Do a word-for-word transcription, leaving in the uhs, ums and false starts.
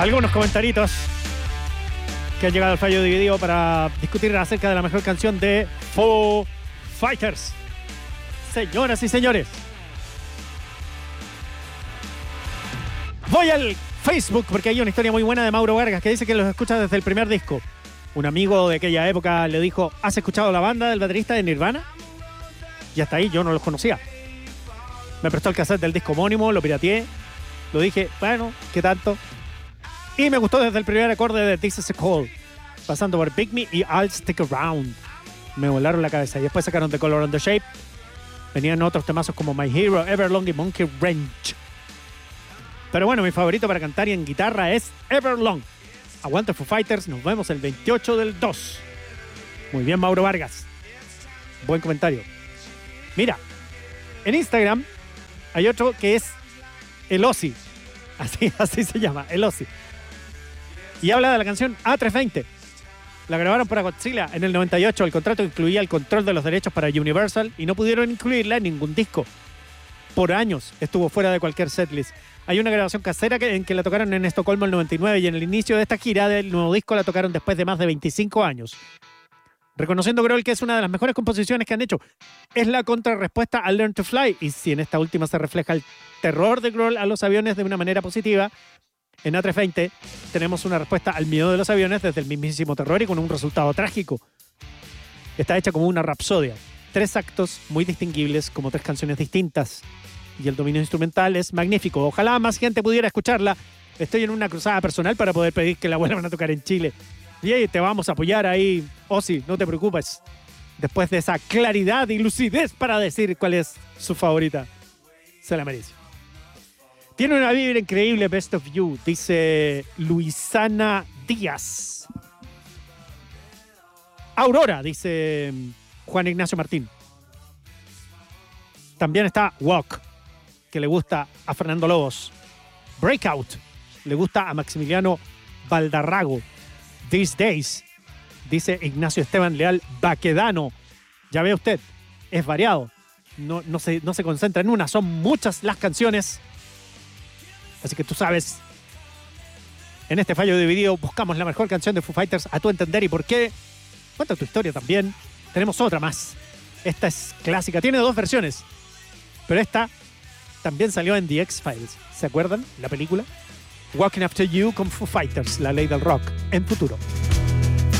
algunos comentaritos que han llegado al fallo dividido para discutir acerca de la mejor canción de Foo Fighters. Señoras y señores, voy al Facebook porque hay una historia muy buena de Mauro Vargas que dice que los escucha desde el primer disco. Un amigo de aquella época le dijo: ¿has escuchado la banda del baterista de Nirvana? Y hasta ahí yo no los conocía. Me prestó el cassette del disco homónimo, lo pirateé, lo dije, bueno, ¿qué tanto? Y me gustó desde el primer acorde de This Is a Call, pasando por Pick Me y I'll Stick Around. Me volaron la cabeza. Y después sacaron The Color and the Shape. Venían otros temazos como My Hero, Everlong y Monkey Wrench. Pero bueno, mi favorito para cantar y en guitarra es Everlong. Aguante Foo Fighters, nos vemos el veintiocho del dos. Muy bien, Mauro Vargas. Buen comentario. Mira, en Instagram hay otro que es el Ozzy. Así, así se llama, el Ozzy. Y habla de la canción A trescientos veinte. La grabaron para Godzilla en el noventa y ocho. El contrato incluía el control de los derechos para Universal y no pudieron incluirla en ningún disco. Por años estuvo fuera de cualquier setlist. Hay una grabación casera que, en que la tocaron en Estocolmo el noventa y nueve y en el inicio de esta gira del nuevo disco la tocaron después de más de veinticinco años. Reconociendo Grohl que es una de las mejores composiciones que han hecho. Es la contrarrespuesta a Learn to Fly, y si en esta última se refleja el terror de Grohl a los aviones de una manera positiva, en A trescientos veinte tenemos una respuesta al miedo de los aviones desde el mismísimo terror y con un resultado trágico. Está hecha como una rapsodia. Tres actos muy distinguibles como tres canciones distintas. Y el dominio instrumental es magnífico. Ojalá más gente pudiera escucharla. Estoy en una cruzada personal para poder pedir que la vuelvan a tocar en Chile. Y ahí te vamos a apoyar ahí, Ozzy, no te preocupes. Después de esa claridad y lucidez para decir cuál es su favorita. Se la merece. Tiene una vibra increíble, Best of You, dice Luisana Díaz. Aurora, dice Juan Ignacio Martín. También está Walk, que le gusta a Fernando Lobos. Breakout, le gusta a Maximiliano Valdarrago. These Days, dice Ignacio Esteban Leal Baquedano. Ya ve usted, es variado. No, no, se, no se concentra en una, son muchas las canciones. Así que tú sabes, en este fallo dividido buscamos la mejor canción de Foo Fighters a tu entender y por qué. Cuenta tu historia también. Tenemos otra más. Esta es clásica, tiene dos versiones. Pero esta también salió en The X-Files. ¿Se acuerdan? La película. Walking After You con Foo Fighters, la ley del rock, en futuro.